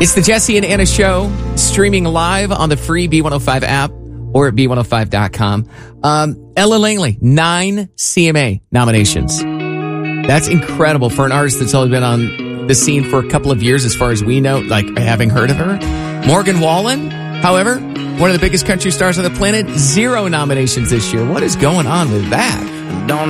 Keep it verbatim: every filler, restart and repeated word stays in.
It's the Jesse and Anna Show, streaming live on the free B one oh five app or at B one oh five dot com. Um, Ella Langley, nine C M A nominations. That's incredible for an artist that's only been on the scene for a couple of years, as far as we know, like having heard of her. Morgan Wallen, however, one of the biggest country stars on the planet, zero nominations this year. What is going on with that? Don't